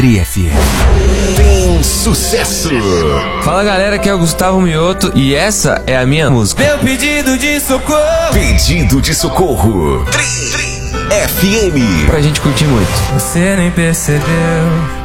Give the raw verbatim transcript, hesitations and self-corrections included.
Tri F M. Tem sucesso. Fala galera, aqui é o Gustavo Mioto e essa é a minha música. Meu pedido de socorro. Pedido de socorro. Tri F M. Pra gente curtir muito. Você nem percebeu